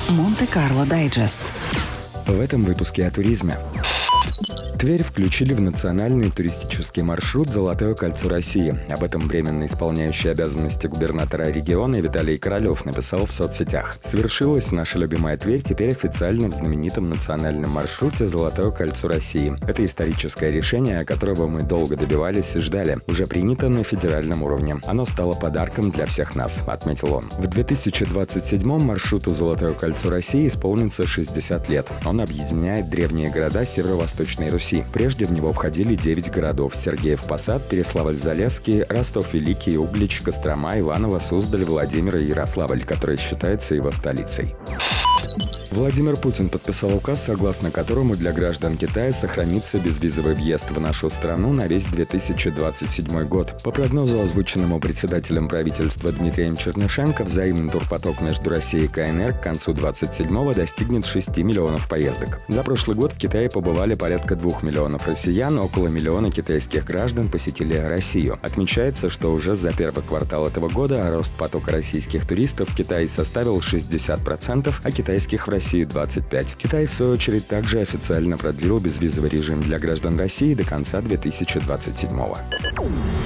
Монте-Карло Дайджест. В этом выпуске о туризме. Тверь включили в национальный туристический маршрут «Золотое кольцо России». Об этом временно исполняющий обязанности губернатора региона Виталий Королев написал в соцсетях. Свершилась наша любимая Тверь теперь официально в знаменитом национальном маршруте «Золотое кольцо России». Это историческое решение, которого мы долго добивались и ждали. Уже принято на федеральном уровне. Оно стало подарком для всех нас, отметил он. В 2027-м маршруту «Золотое кольцо России» исполнится 60 лет. Он объединяет древние города Северо-Восточной Руси. Прежде в него входили 9 городов: Сергеев Посад, Переславль-Залесский, Ростов-Великий, Углич, Кострома, Иваново, Суздаль, Владимир и Ярославль, который считается его столицей. Владимир Путин подписал указ, согласно которому для граждан Китая сохранится безвизовый въезд в нашу страну на весь 2027 год. По прогнозу, озвученному председателем правительства Дмитрием Чернышенко, взаимный турпоток между Россией и КНР к концу 27-го достигнет 6 миллионов поездок. За прошлый год в Китае побывали порядка 2 миллионов россиян, около миллиона китайских граждан посетили Россию. Отмечается, что уже за первый квартал этого года рост потока российских туристов в Китае составил 60%, а китайских в России 25%. Китай, в свою очередь, также официально продлил безвизовый режим для граждан России до конца 2027-го.